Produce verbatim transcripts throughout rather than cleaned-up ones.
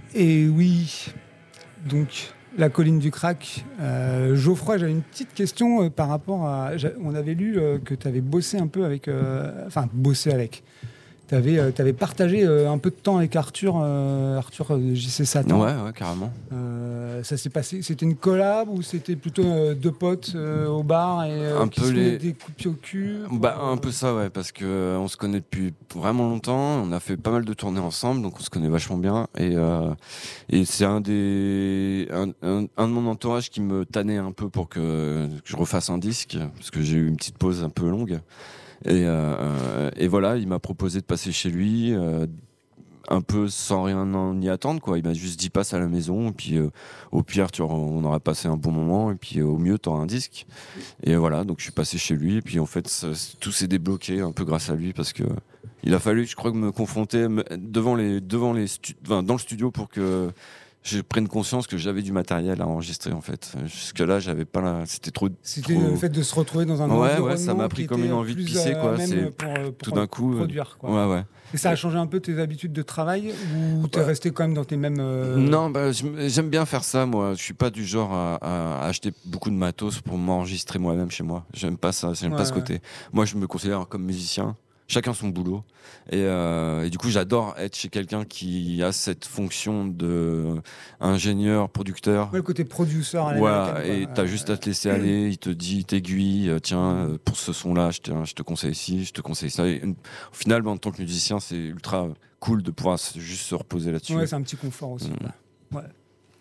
Et oui, donc la colline du crack. Euh, Geoffroy, j'avais une petite question euh, par rapport à... On avait lu euh, que tu avais bossé un peu avec... euh, Enfin, bossé avec... Tu avais euh, partagé euh, un peu de temps avec Arthur, euh, Arthur euh, J C Satan. Ouais, ouais, carrément. Euh, ça s'est passé. C'était une collab ou c'était plutôt euh, deux potes euh, au bar et euh, un qui peu se les... mettaient des coups de pied au cul pour... Bah, un peu ça, ouais, parce que euh, on se connaît depuis vraiment longtemps. On a fait pas mal de tournées ensemble, donc on se connaît vachement bien. Et, euh, et c'est un des un, un, un de mon entourage qui me tannait un peu pour que, que je refasse un disque, parce que j'ai eu une petite pause un peu longue. Et, euh, et voilà, il m'a proposé de passer chez lui, euh, un peu sans rien en y attendre, quoi. Il m'a juste dit passe à la maison, et puis euh, au pire, tu auras, on aura passé un bon moment, et puis euh, au mieux, tu auras un disque. Et voilà, donc je suis passé chez lui, et puis en fait, ça, tout s'est débloqué un peu grâce à lui, parce que il a fallu, je crois, que me confronter me, devant les, devant les stu- enfin, dans le studio pour que je prenne conscience que j'avais du matériel à enregistrer, en fait. Jusque-là, j'avais pas la... C'était trop... C'était trop... le fait de se retrouver dans un ouais, environnement ouais, ça m'a pris comme une envie de pisser, quoi. C'est pour, pour tout d'un coup... produire, quoi. Ouais, ouais. Et ça a changé un peu tes habitudes de travail ou t'es ouais. resté quand même dans tes mêmes... Euh... Non, bah, j'aime bien faire ça, moi. Je suis pas du genre à, à acheter beaucoup de matos pour m'enregistrer moi-même chez moi. J'aime pas ça, j'aime ouais, pas ce côté. Ouais. Moi, je me considère comme musicien. Chacun son boulot. Et, euh, et du coup, j'adore être chez quelqu'un qui a cette fonction de ingénieur, producteur. Ouais, le côté producer à voilà, et quoi. t'as euh, juste à te laisser aller. Il te dit, il t'aiguille. Tiens, mmh. pour ce son-là, je te, je te conseille ci, je te conseille ça. Et, au final, en tant que musicien, c'est ultra cool de pouvoir juste se reposer là-dessus. Ouais, c'est un petit confort aussi. Mmh. Ouais.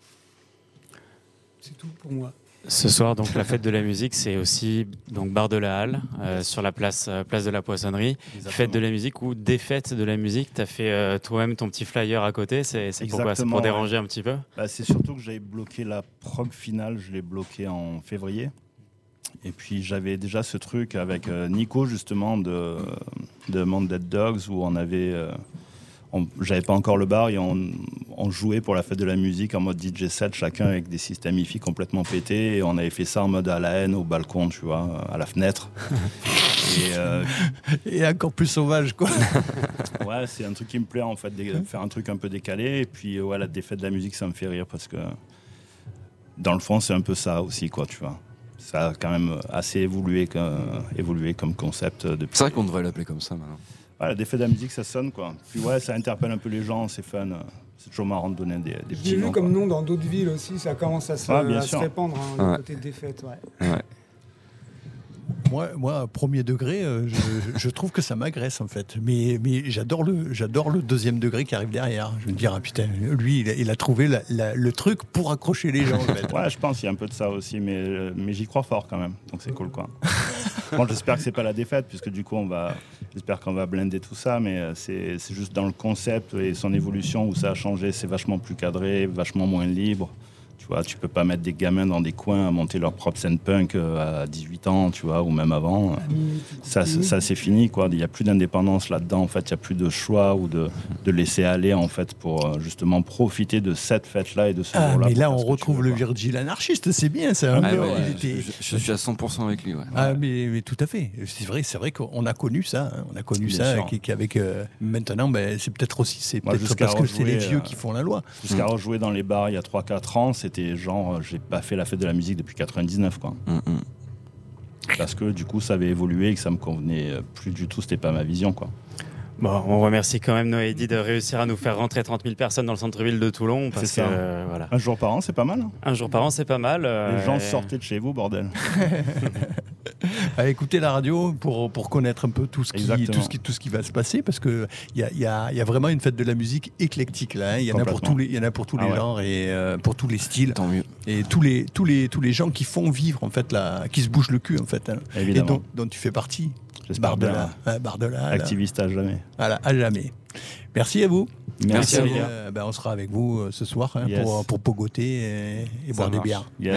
C'est tout pour moi. Ce soir, donc la fête de la musique, c'est aussi donc bar de la Halle euh, sur la place euh, place de la Poissonnerie. Exactement. Fête de la musique ou des fêtes de la musique. T'as fait euh, toi-même ton petit flyer à côté. C'est, c'est pourquoi ? C'est pour déranger ouais. un petit peu. Bah, c'est surtout que j'avais bloqué la prog finale. Je l'ai bloqué en février. Et puis j'avais déjà ce truc avec euh, Nico justement de de Dead Dogs où on avait euh, On, j'avais pas encore le bar et on, on jouait pour la fête de la musique en mode D J set, chacun avec des systèmes hi-fi complètement pétés. Et on avait fait ça en mode à la haine, au balcon, tu vois, à la fenêtre. et, euh, et encore plus sauvage, quoi. Ouais, c'est un truc qui me plaît, en fait, de faire un truc un peu décalé. Et puis, ouais, la défaite de la musique, ça me fait rire parce que, dans le fond, c'est un peu ça aussi, quoi, tu vois. Ça a quand même assez évolué, euh, évolué comme concept. Depuis... C'est vrai qu'on devrait l'appeler comme ça, maintenant. Ouais, la défaite de la musique, ça sonne, quoi. Puis ouais, ça interpelle un peu les gens, c'est fun. C'est toujours marrant de donner des, des petits noms. J'ai vu comme quoi. nom dans d'autres villes aussi, ça commence à se, ah, à se répandre, hein, ouais. le côté défaite. Ouais. Ouais. Moi, moi, premier degré, euh, je, je trouve que ça m'agresse en fait. Mais, mais j'adore le, j'adore le deuxième degré qui arrive derrière. Je veux dire, ah, putain, lui, il a, il a trouvé la, la, le truc pour accrocher les gens. En fait. Ouais, je pense qu'il y a un peu de ça aussi, mais, mais j'y crois fort quand même. Donc c'est cool, quoi. Bon, j'espère que c'est pas la défaite, puisque du coup, on va, j'espère qu'on va blinder tout ça, mais c'est, c'est juste dans le concept et son évolution où ça a changé. C'est vachement plus cadré, vachement moins libre. Tu vois, tu peux pas mettre des gamins dans des coins à monter leur propre scène punk à dix-huit ans, tu vois, ou même avant. Ça, ça, ça c'est fini, quoi. Il n'y a plus d'indépendance là-dedans. En fait, il n'y a plus de choix ou de, de laisser aller, en fait, pour justement profiter de cette fête-là et de ce ah, jour-là. Mais là, on retrouve veux, le quoi. Virgile anarchiste, c'est bien, ça. Ah, ouais, ouais, était... je, je suis à cent pour cent avec lui. Ouais. Ah, mais, mais tout à fait. C'est vrai, c'est vrai qu'on a connu ça. Hein. On a connu bien ça, qu'avec euh, maintenant, ben, c'est peut-être aussi, c'est Moi, peut-être parce que c'est les vieux euh, qui font la loi. Jusqu'à mmh. rejouer dans les bars il y a trois quatre ans, c'était genre. J'ai pas fait la fête de la musique depuis quatre-vingt-dix-neuf, quoi. Mm-hmm. Parce que du coup, ça avait évolué et que ça me convenait plus du tout. C'était pas ma vision, quoi. Bon, on remercie quand même Noédi de réussir à nous faire rentrer trente mille personnes dans le centre-ville de Toulon. Parce c'est ça. Que, euh, voilà. Un jour par an, c'est pas mal. Hein. Un jour par an, c'est pas mal. Euh, Les gens et... sortaient de chez vous, bordel. À écouter la radio pour, pour connaître un peu tout ce, qui, tout, ce qui, tout ce qui va se passer, parce qu'il y a, y, a, y a vraiment une fête de la musique éclectique. Là, hein. Il y en a pour tous les, il y en a pour tous ah les ouais. genres et euh, pour tous les styles. Tant mieux. Et tous les, tous, les, tous les gens qui font vivre, en fait, la, qui se bougent le cul, en fait. Hein. Évidemment. Et dont, dont tu fais partie. J'espère bien. Hein, Bardela. Activiste à jamais. Voilà, à jamais. Merci à vous. Merci, Merci à vous. Euh, ben, on sera avec vous euh, ce soir hein, yes. pour, pour pogoter et, et boire marche. des bières. Yes.